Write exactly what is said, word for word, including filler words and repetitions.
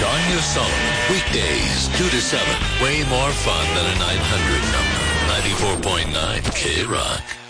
Danya Solomon. Weekdays, two to seven. Way more fun than a nine hundred number. ninety-four point nine K-Rock.